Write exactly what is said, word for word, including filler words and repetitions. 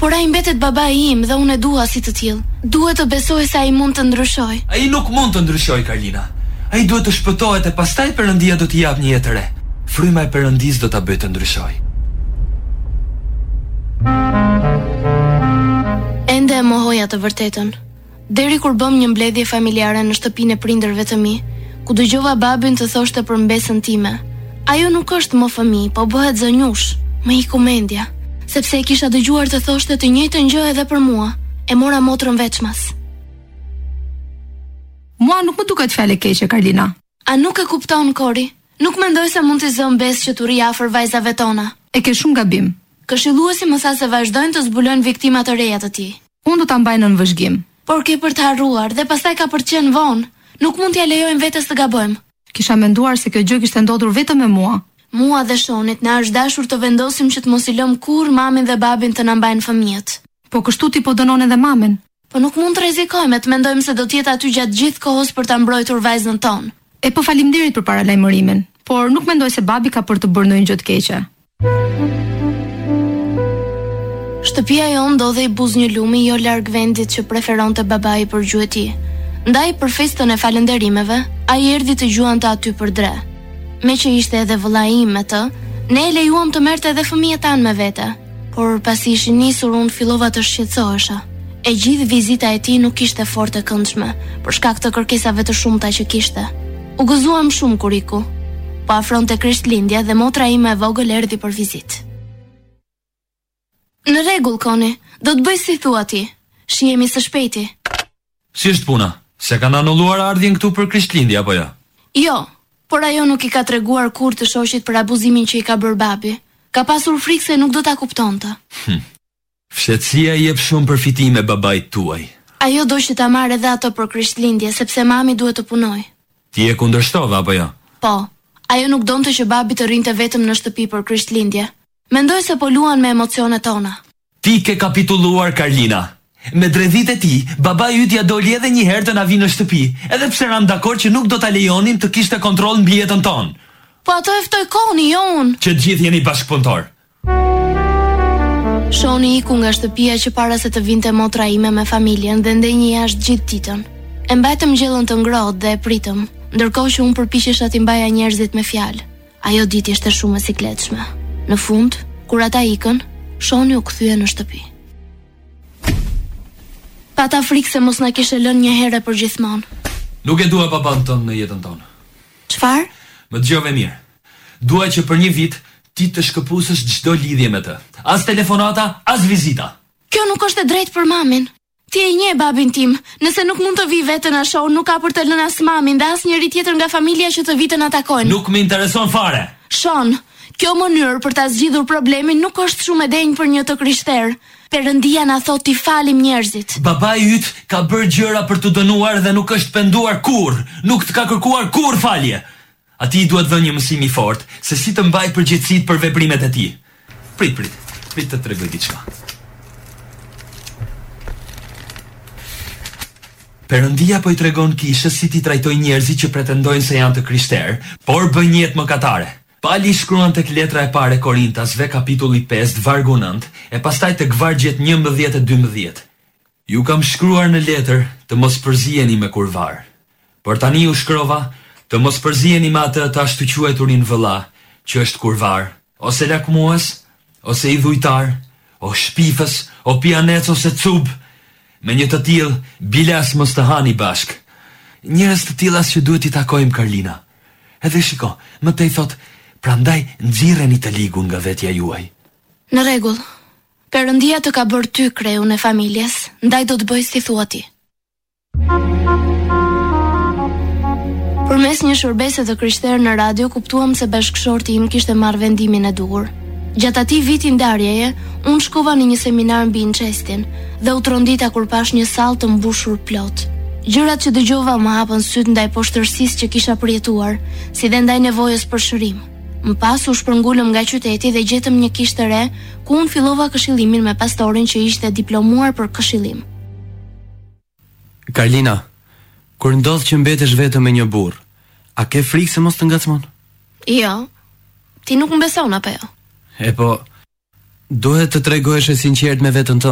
Por ai mbetet babai im dhe unë e dua si të tillë. Duhet të besoj se ai mund të ndryshoj. Ai nuk mund të ndryshoj, Karlina. Ai duhet të shpëtohet e pastaj Perëndia do t'i jap një jetë të re. Fryma e Perëndis do ta bëjë të ndryshoj. Ende e mohoja të vërtetën. Deri kur bëm një mbledhje familjare në shtëpinë e prindërve të mi, ku dëgjova babin të thoshte për mbesën time. Ajo nuk është më fëmijë, po bëhet zënjush. Më iku mendja, sepse e kisha dëgjuar të thoshte të njëjtën gjë edhe për mua. E mora motrën veçmas. Mua nuk më duket fjalë keqe, Karlina. A nuk e kupton, Kori? Nuk mendoj se mund të zëm besë që t'u ri afër vajzave tona. E ke shumë gabim. Këshilluesi më tha se vazhdojnë të zbulojnë viktima të reja të tij. Unë do ta mbaj në vëzhgim. Por ke për të harruar dhe pastaj ka për të qenë vonë. Nuk mund t'ja lejojmë vetes të gabojmë. Kisha menduar se kjo gjë kishte ndodhur vetëm me mua. Mua dhe Shonit na është dashur të vendosim që të mos i lëm kur mamin dhe babin të na mbajnë fëmijët. Po kështu ti po dënon edhe mamin. Po nuk mund të rrezikojmë të mendojmë se do të jetë aty gjatë gjithë kohës për ta mbrojtur vajzën tonë. E po faleminderit për paralajmërimin, por nuk mendoj se babi ka për të bërë ndonjë gjë të keqe. Shtëpia jon ndodhej buz një lumi jo larg vendit që preferonte babai për gjuhë e tij. Ndaj për festën e falënderimeve, ai erdhi të gjuante aty për dre. Me që ishte edhe vëllai im me të, ne e lejuam të merrte edhe fëmijët tanë me vete. Por pasi ishin nisur, unë fillova të shqetësohesha. E gjithë vizita e tij nuk ishte fort e këndshme, për shkak të kërkesave të shumta që kishte. U gëzuam shumë kur iku. Po afronte Krishtlindja dhe motra ime e vogël erdhi për vizitë. Në rregull, Koni, do të bëj si thua ti. Shihemi së shpejti. Si është puna? Se kanë anulluar ardhjen këtu për Krishtlindje apo jo? Jo, por ajo nuk i ka treguar kur të shoqit për abuzimin që i ka bërë babi. Ka pasur frikë se nuk do ta kuptonte. Hm. Fshetësia jep shumë përfitime babait tuaj. Ajo do që ta marrë edhe ato për Krishtlindje, sepse mami duhet të punoj. Ti e kundërshtove apo jo? Po, ajo nuk donte që babi të rinte vetëm në shtëpi për Krishtlindje. Mendoj se po luan me emocionet tona. Ti ke kapitulluar, Karlina. Me dredhit e ti, babai yt ja doli edhe një herë të na vinë në shtëpi, edhe pse ram dakord që nuk do ta lejonim të kishte kontroll mbi jetën tonë. Po ato e ftoi Koni, jo unë. Që të gjithë jeni bashkëpunëtor. Shoni iku nga shtëpia që para se të vinte motra ime me familjen dhe ndenjë jashtë gjithë ditën. E mbajtëm gjellën të ngrohtë dhe e pritëm, ndërkohë që unë përpiqesha t'i mbaja njerëzit me fjalë. Ajo ditë ishte shumë e sikletshme. Në fund, kur ata ikën, Shoni u kthye në shtëpi. Pata frikë se mos na kishe lënë një herë për gjithmonë. Nuk e dua baban tënd në jetën tonë. Çfarë? Më dëgjove mirë. Dua që për një vit ti të shkëputësh çdo lidhje me të. As telefonata, as vizita. Kjo nuk është e drejtë për mamin. Ti e njeh babin tim. Nëse nuk mund të vi vetë në show, nuk ka për të lënë as mamin dhe as njëri tjetër nga familja që të vitë na takojnë. Nuk më intereson fare. Shon, kjo mënyrë për ta zgjidhur problemin nuk është shumë e denjë për një të krishter. Perëndia na thot t'i falim njerëzit. Babai yt ka bërë gjëra për të dënuar dhe nuk është penduar kurrë. Nuk të ka kërkuar kurrë falje. Ati duhet dhënë një mësim i fortë se si të mbaj përgjegjësitë për veprimet e tij. Prit, prit. Prit të tregoj diçka. Perëndia po i tregon kishës si ti trajtoj njerëzit që pretendojnë se janë të krishterë, por bëjnë jetë mëkatare. Pali shkruan tek letra e parë e Korintasve, kapitulli pesë, vargu nëntë, e pastaj tek vargjet njëmbëdhjetë e dymbëdhjetë. Ju kam shkruar në letër të mos përziheni me kurvar. Por tani ju shkrova të mos përziheni me atë të ashtu quajturin vëlla, që është kurvar, ose lakmues, ose i dhujtar, o shpifës, o pianec ose cub. Me një të tillë, bilas mos të hani bashk. Njerëz të tillas që duhet i takojmë, Karlina. Edhe shiko, më tej thot, prandaj nxirreni të ligun nga vetja juaj. Në rregull. Perëndia të ka bërë ty kreun e familjes, ndaj do të bëj si thua ti. Përmes një shërbese të krishterë në radio, kuptuam se bashkëshorti im kishte marrë vendimin e duhur. Gjatë atij viti ndarjeje, unë shkova në një seminar mbi incestin dhe u trondita kur pash një sallë të mbushur plot. Gjërat që dëgjova më hapën syt ndaj poshtërsisë që kisha përjetuar, si dhe ndaj nevojës për shërim. Më pas u shpërngulëm nga qyteti dhe gjetëm një kishë të re, ku unë fillova këshillimin me pastorin që ishte diplomuar për këshillim. Karlina, kur ndodh që mbetesh vetëm me një burr, a ke frikë se mos të ngacmon? Jo. Ti nuk më beson apo jo? E po, duhet të tregohesh e sinqert me veten tënde.